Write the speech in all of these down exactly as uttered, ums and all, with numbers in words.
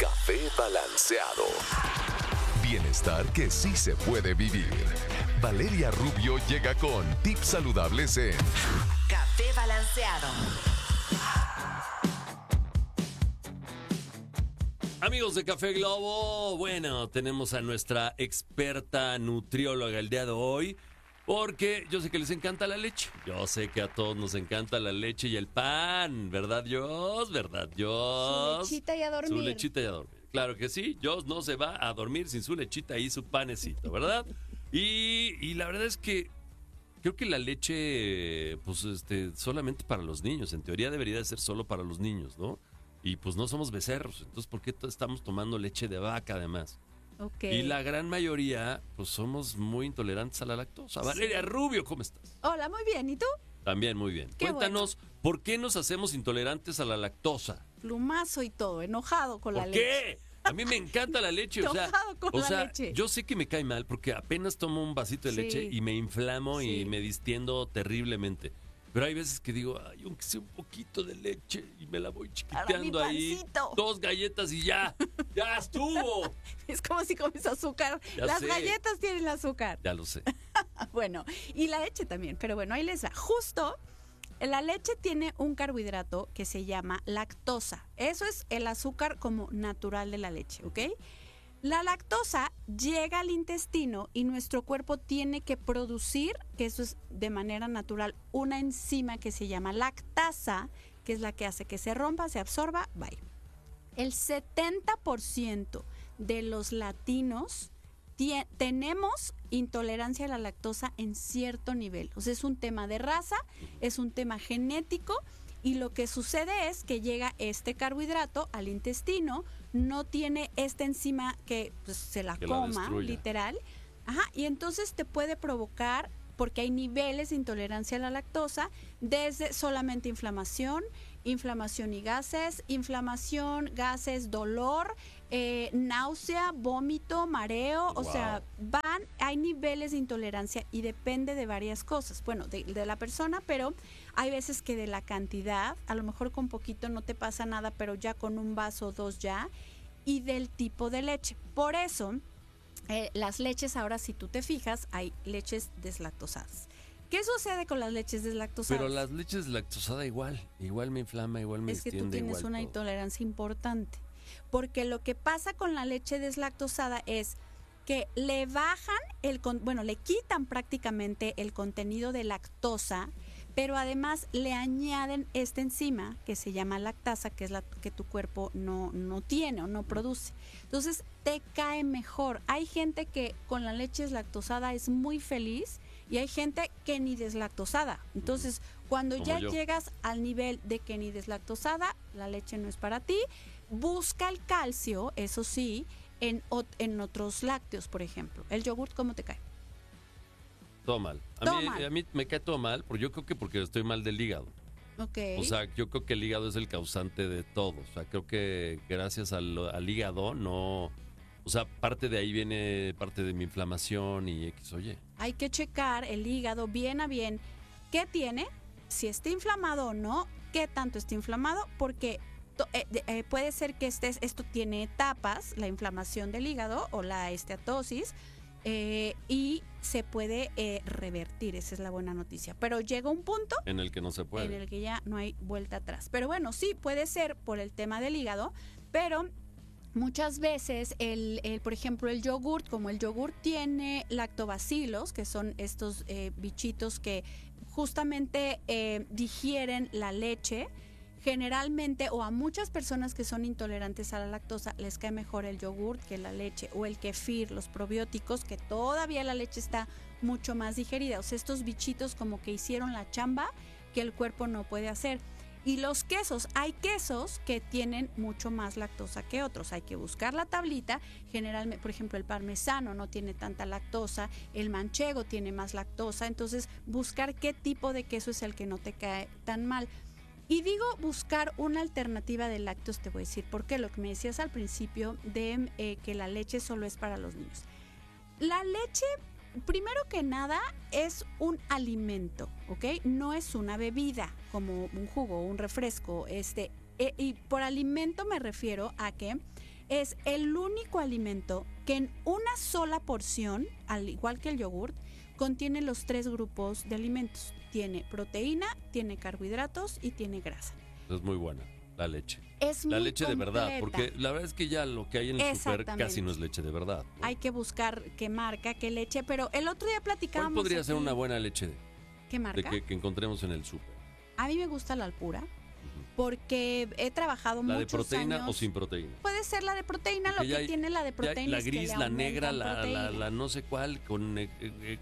Café Balanceado. Bienestar que sí se puede vivir. Valeria Rubio llega con tips saludables en Café Balanceado. Amigos de Café Globo, bueno, tenemos a nuestra experta nutrióloga el día de hoy, porque yo sé que les encanta la leche. Yo sé que a todos nos encanta la leche y el pan, ¿verdad, Dios? ¿Verdad, Dios? Su lechita y a dormir. Su lechita y a dormir. Claro que sí, Dios no se va a dormir sin su lechita y su panecito, ¿verdad? Y, y la verdad es que creo que la leche, pues, este, solamente para los niños. En teoría debería de ser solo para los niños, ¿no? Y pues no somos becerros, entonces ¿por qué to- estamos tomando leche de vaca además? Okay. Y la gran mayoría, pues somos muy intolerantes a la lactosa. Valeria Rubio, ¿cómo estás? Hola, muy bien. ¿Y tú? También muy bien. Qué Cuéntanos, ¿por qué nos hacemos intolerantes a la lactosa? Plumazo y todo, enojado con la ¿Por leche. qué? A mí me encanta la leche, o sea, Enojado con o la sea, leche. yo sé que me cae mal porque apenas tomo un vasito de Sí. leche y me inflamo Sí. y me distiendo terriblemente. Pero hay veces que digo, ay, aunque sea un poquito de leche y me la voy chiquiteando Para mi ahí. pancito. Dos galletas y ya, ya estuvo. Es como si comes azúcar. Ya Las sé. galletas tienen azúcar. Ya lo sé. Bueno, y la leche también, pero bueno, ahí les va. Justo, la leche tiene un carbohidrato que se llama lactosa. Eso es el azúcar como natural de la leche, ¿ok? La lactosa llega al intestino y nuestro cuerpo tiene que producir, que eso es de manera natural, una enzima que se llama lactasa, que es la que hace que se rompa, se absorba, bye. El setenta por ciento de los latinos tie- tenemos intolerancia a la lactosa en cierto nivel. O sea, es un tema de raza, es un tema genético. Y lo que sucede es que llega este carbohidrato al intestino, no tiene esta enzima que pues, se la Que la coma, destruya. literal. Ajá, y entonces te puede provocar, porque hay niveles de intolerancia a la lactosa, desde solamente inflamación, inflamación y gases, inflamación, gases, dolor, eh, náusea, vómito, mareo, o Wow. sea, van, hay niveles de intolerancia y depende de varias cosas. Bueno, de, de la persona, pero hay veces que de la cantidad, a lo mejor con poquito no te pasa nada, pero ya con un vaso o dos ya, y del tipo de leche. Por eso, eh, las leches ahora, si tú te fijas, hay leches deslactosadas. ¿Qué sucede con las leches deslactosadas? Pero las leches lactosada igual, igual me inflama, igual me Es que tú extiende, tienes igual una todo. intolerancia importante. Porque lo que pasa con la leche deslactosada es que le bajan el, con- bueno, le quitan prácticamente el contenido de lactosa, pero además le añaden esta enzima que se llama lactasa, que es la que tu cuerpo no, no tiene o no produce. Entonces te cae mejor. Hay gente que con la leche deslactosada es muy feliz y hay gente que ni deslactosada. Entonces, cuando Como ya yo. llegas al nivel de que ni deslactosada, la leche no es para ti. Busca el calcio, eso sí, en, ot- en otros lácteos, por ejemplo. El yogurt, ¿cómo te cae? Todo mal. A Todo mí, mal. a mí me cae todo mal, porque yo creo que porque estoy mal del hígado. Ok. O sea, yo creo que el hígado es el causante de todo. O sea, creo que gracias al, al hígado no... O sea, parte de ahí viene parte de mi inflamación y X, oye. Hay que checar el hígado bien a bien. ¿Qué tiene? Si está inflamado o no. ¿Qué tanto está inflamado? Porque to- eh, de- eh, puede ser que estés, esto tiene etapas, la inflamación del hígado o la esteatosis, eh, y se puede eh, revertir. Esa es la buena noticia. Pero llega un punto En el que no se puede. en el que ya no hay vuelta atrás. Pero bueno, sí, puede ser por el tema del hígado, pero muchas veces, el, el, por ejemplo, el yogurt, como el yogurt tiene lactobacilos, que son estos eh, bichitos que justamente eh, digieren la leche, generalmente, o a muchas personas que son intolerantes a la lactosa, les cae mejor el yogurt que la leche, o el kefir, los probióticos, que todavía la leche está mucho más digerida. O sea, estos bichitos como que hicieron la chamba que el cuerpo no puede hacer. Y los quesos, hay quesos que tienen mucho más lactosa que otros. Hay que buscar la tablita. Generalmente, por ejemplo, el parmesano no tiene tanta lactosa, el manchego tiene más lactosa. Entonces, buscar qué tipo de queso es el que no te cae tan mal. Y digo buscar una alternativa de lácteos, te voy a decir, porque lo que me decías al principio de eh, que la leche solo es para los niños. La leche, primero que nada, es un alimento, ¿ok? No es una bebida como un jugo o un refresco. Este, eh, y por alimento me refiero a que es el único alimento que en una sola porción, al igual que el yogurt, contiene los tres grupos de alimentos. Tiene proteína, tiene carbohidratos y tiene grasa. Es muy buena la leche. Es la muy leche completa. de verdad, porque la verdad es que ya lo que hay en el súper casi no es leche de verdad, ¿no? Hay que buscar qué marca, qué leche, pero el otro día platicábamos. ¿Cuál podría aquí, ser una buena leche de, ¿qué marca? de que, que encontremos en el súper? A mí me gusta la Alpura, porque he trabajado ¿La de muchos proteína años. o sin proteína? Puede ser la de proteína, Porque lo que hay- tiene la de proteína la es que gris, le la negra, aumentan la, la, proteína. la no sé cuál, con eh, eh,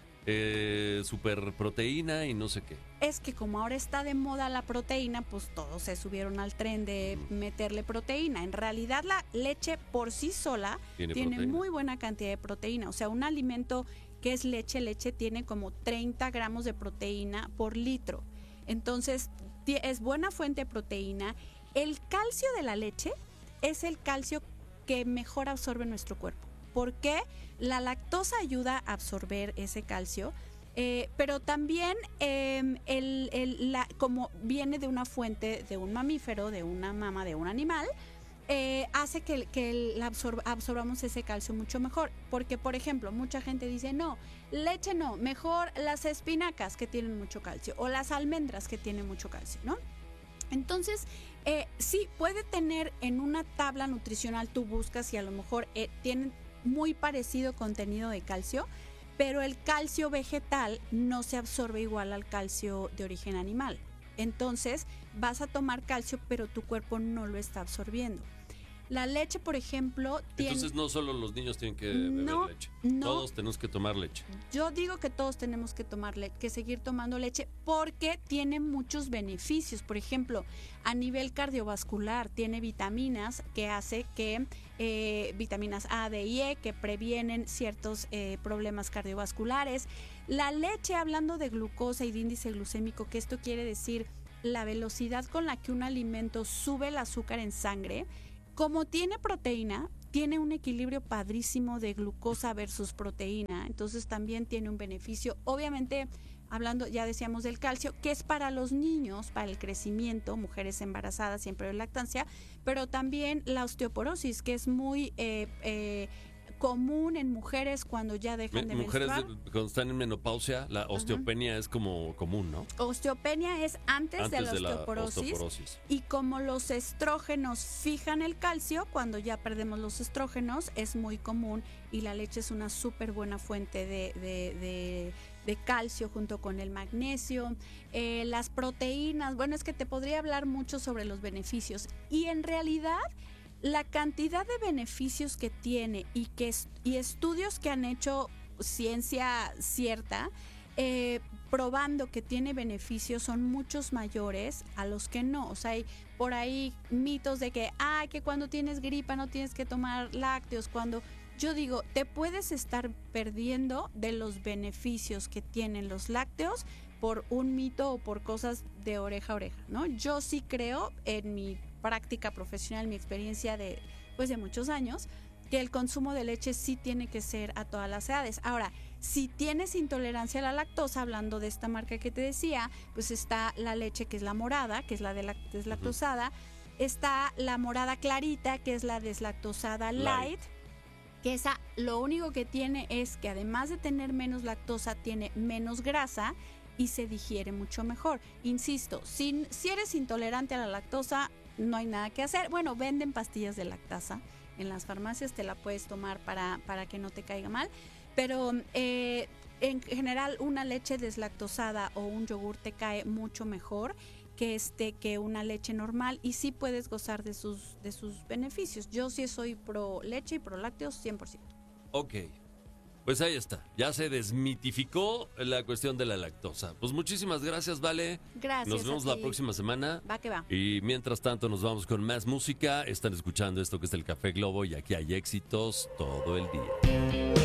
eh, super proteína y no sé qué. Es que como ahora está de moda la proteína, pues todos se subieron al tren de meterle proteína. En realidad la leche por sí sola Tiene tiene, proteína. muy buena cantidad de proteína. O sea, un alimento que es leche, leche tiene como treinta gramos de proteína por litro. Entonces, ti- es buena fuente de proteína. El calcio de la leche es el calcio que mejor absorbe nuestro cuerpo. ¿Por qué? La lactosa ayuda a absorber ese calcio. Eh, pero también eh, el, el- la, como viene de una fuente de un mamífero, de una mama de un animal, eh, hace que, que el- la absor- absorbamos ese calcio mucho mejor. Porque, por ejemplo, mucha gente dice, no, leche no, mejor las espinacas que tienen mucho calcio o las almendras que tienen mucho calcio, ¿no? Entonces, eh, sí, puede tener en una tabla nutricional, tú buscas y a lo mejor eh, tienen muy parecido contenido de calcio, pero el calcio vegetal no se absorbe igual al calcio de origen animal. Entonces vas a tomar calcio, pero tu cuerpo no lo está absorbiendo. La leche, por ejemplo, tiene... Entonces no solo los niños tienen que beber No, leche. no. Todos tenemos que tomar leche. Yo digo que todos tenemos que tomar le- que seguir tomando leche porque tiene muchos beneficios. Por ejemplo, a nivel cardiovascular tiene vitaminas que hace que eh, vitaminas A, D y E que previenen ciertos eh, problemas cardiovasculares. La leche, hablando de glucosa y de índice glucémico, que esto quiere decir la velocidad con la que un alimento sube el azúcar en sangre. Como tiene proteína, tiene un equilibrio padrísimo de glucosa versus proteína, entonces también tiene un beneficio, obviamente, hablando, ya decíamos del calcio, que es para los niños, para el crecimiento, mujeres embarazadas, siempre de lactancia, pero también la osteoporosis, que es muy eh, eh, común en mujeres cuando ya dejan Me- de mujeres menstruar. de- cuando están en menopausia, la osteopenia es como común, ¿no? Osteopenia es antes, Antes de la de la osteoporosis. osteoporosis. Y como los estrógenos fijan el calcio, cuando ya perdemos los estrógenos es muy común y la leche es una súper buena fuente de, de, de, de calcio junto con el magnesio. Eh, las proteínas, bueno, es que te podría hablar mucho sobre los beneficios y en realidad la cantidad de beneficios que tiene y, que, es- y estudios que han hecho ciencia cierta, eh, probando que tiene beneficios son muchos mayores a los que no. O sea, hay por ahí mitos de que, ah, que cuando tienes gripa no tienes que tomar lácteos, cuando yo digo, te puedes estar perdiendo de los beneficios que tienen los lácteos por un mito o por cosas de oreja a oreja, ¿no? Yo sí creo en mi práctica profesional, mi experiencia de, pues de muchos años, que el consumo de leche sí tiene que ser a todas las edades. Ahora, si tienes intolerancia a la lactosa, hablando de esta marca que te decía, pues está la leche que es la morada, que es la de la deslactosada, está la morada clarita, que es la deslactosada light, Light. que esa lo único que tiene es que además de tener menos lactosa, tiene menos grasa y se digiere mucho mejor. Insisto, si, si eres intolerante a la lactosa, no hay nada que hacer. Bueno, venden pastillas de lactasa en las farmacias, te la puedes tomar para, para que no te caiga mal, pero eh, en general una leche deslactosada o un yogur te cae mucho mejor que este que una leche normal y sí puedes gozar de sus de sus beneficios. Yo sí soy pro leche y pro lácteos cien por ciento. Ok. Pues ahí está. Ya se desmitificó la cuestión de la lactosa. Pues muchísimas gracias, Vale. Gracias. Nos vemos a la ti. próxima semana. Va que va. Y mientras tanto nos vamos con más música. Están escuchando esto que es el Café Globo y aquí hay éxitos todo el día.